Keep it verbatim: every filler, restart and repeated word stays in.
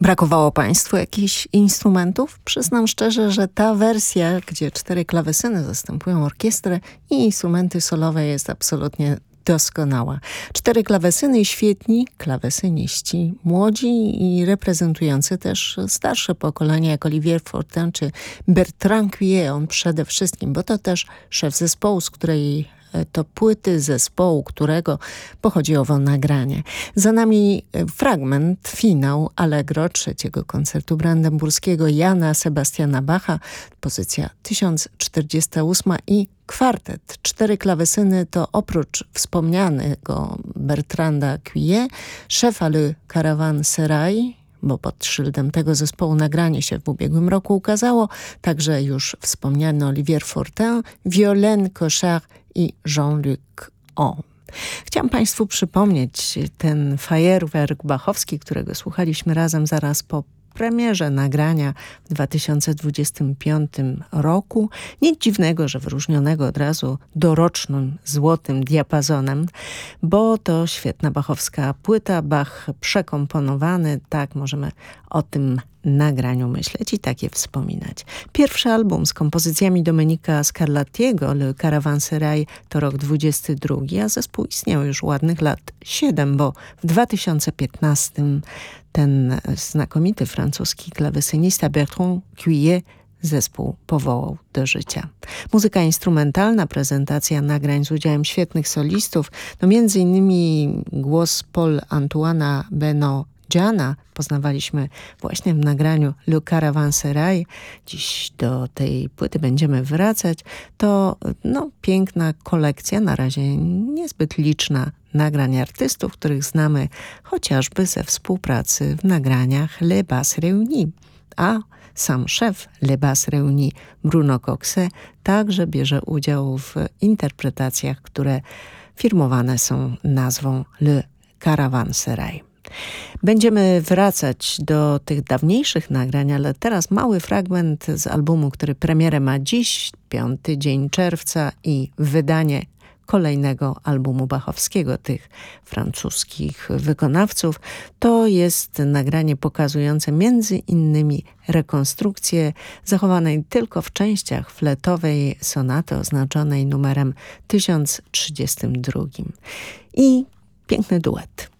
Brakowało Państwu jakichś instrumentów? Przyznam szczerze, że ta wersja, gdzie cztery klawesyny zastępują orkiestrę i instrumenty solowe, jest absolutnie doskonała. Cztery klawesyny i świetni klawesyniści, młodzi i reprezentujący też starsze pokolenie, jak Olivier Fortin czy Bertrand Kuillet. On przede wszystkim, bo to też szef zespołu, z której to płyty zespołu, którego pochodzi owo nagranie. Za nami fragment, finał Allegro trzeciego koncertu brandenburskiego Jana Sebastiana Bacha, pozycja tysiąc czterdziesta ósma i kwartet. Cztery klawesyny to oprócz wspomnianego Bertranda Kuillet, szefa Le Caravansérail, bo pod szyldem tego zespołu nagranie się w ubiegłym roku ukazało, także już wspomniany Olivier Fortin, Violaine Cochard i Jean-Luc On. Chciałam Państwu przypomnieć ten fajerwerk bachowski, którego słuchaliśmy razem zaraz po premierze nagrania w dwa tysiące dwudziestym piątym roku. Nic dziwnego, że wyróżnionego od razu dorocznym złotym diapazonem, bo to świetna bachowska płyta, Bach przekomponowany, tak możemy o tym nagraniu myśleć i takie wspominać. Pierwszy album z kompozycjami Domenica Scarlattiego, Le Caravansérail, to rok dwudziesty drugi, a zespół istniał już ładnych lat siedem, bo w dwa tysiące piętnastym ten znakomity francuski klawesynista Bertrand Kuillet zespół powołał do życia. Muzyka instrumentalna, prezentacja nagrań z udziałem świetnych solistów, no między innymi głos Paul Antoana Beno Jana poznawaliśmy właśnie w nagraniu Le Caravansérail. Dziś do tej płyty będziemy wracać. To no, piękna kolekcja, na razie niezbyt liczna nagrań artystów, których znamy chociażby ze współpracy w nagraniach Les Basses Réunies. A sam szef Les Basses Réunies, Bruno Coxet, także bierze udział w interpretacjach, które firmowane są nazwą Le Caravansérail. Będziemy wracać do tych dawniejszych nagrań, ale teraz mały fragment z albumu, który premierę ma dziś, piąty dzień czerwca, i wydanie kolejnego albumu bachowskiego tych francuskich wykonawców. To jest nagranie pokazujące między innymi rekonstrukcję zachowanej tylko w częściach fletowej sonaty oznaczonej numerem tysiąc trzydziestym drugim. I piękny duet.